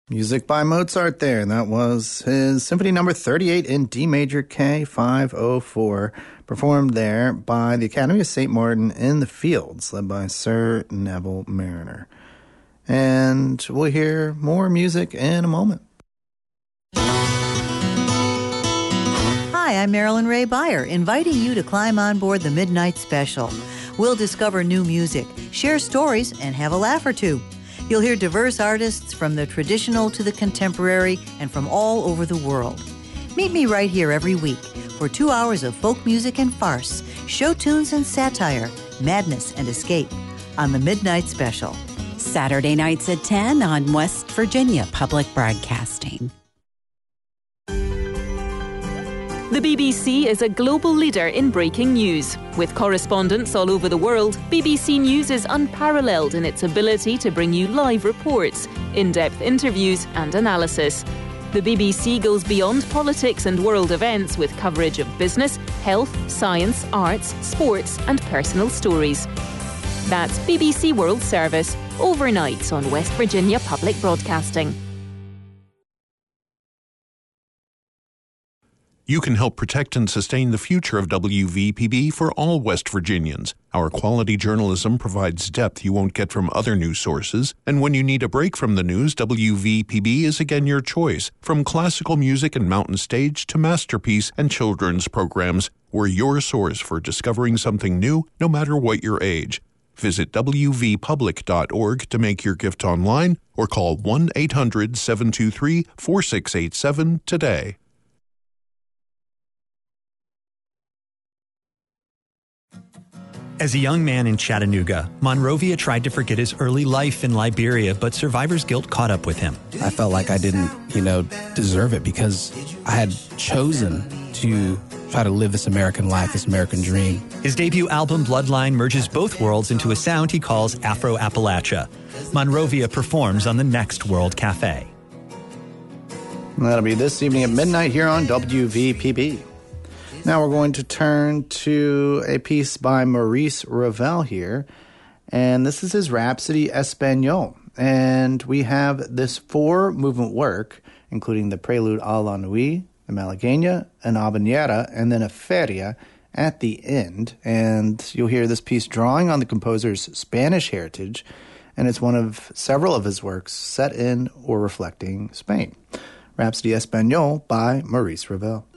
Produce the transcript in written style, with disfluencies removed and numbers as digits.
Music by Mozart there. That was his Symphony Number 38 in D major K504, performed there by the Academy of St. Martin in the Fields, led by Sir Neville Marriner. And we'll hear more music in a moment. Hi, I'm Marilyn Ray Beyer, inviting you to climb on board the Midnight Special. We'll discover new music, share stories, and have a laugh or two. You'll hear diverse artists from the traditional to the contemporary and from all over the world. Meet me right here every week for 2 hours of folk music and farce, show tunes and satire, madness and escape on the Midnight Special. Saturday nights at 10 on West Virginia Public Broadcasting. The BBC is a global leader in breaking news. With correspondents all over the world, BBC News is unparalleled in its ability to bring you live reports, in-depth interviews and analysis. The BBC goes beyond politics and world events with coverage of business, health, science, arts, sports and personal stories. That's BBC World Service, overnights on West Virginia Public Broadcasting. You can help protect and sustain the future of WVPB for all West Virginians. Our quality journalism provides depth you won't get from other news sources, and when you need a break from the news, WVPB is again your choice. From classical music and mountain stage to masterpiece and children's programs, we're your source for discovering something new, no matter what your age. Visit wvpublic.org to make your gift online or call 1-800-723-4687 today. As a young man in Chattanooga, Monrovia tried to forget his early life in Liberia, but survivor's guilt caught up with him. I felt like I didn't, deserve it because I had chosen to try to live this American life, this American dream. His debut album, Bloodline, merges both worlds into a sound he calls Afro-Appalachia. Monrovia performs on the Next World Cafe. That'll be this evening at midnight here on WVPB. Now we're going to turn to a piece by Maurice Ravel here, and this is his Rhapsody Espagnole. And we have this 4-movement work, including the Prelude à la Nuit, the Malagueña, an Habanera, and then a Feria at the end. And you'll hear this piece drawing on the composer's Spanish heritage, and it's one of several of his works set in or reflecting Spain. Rhapsody Espagnole by Maurice Ravel.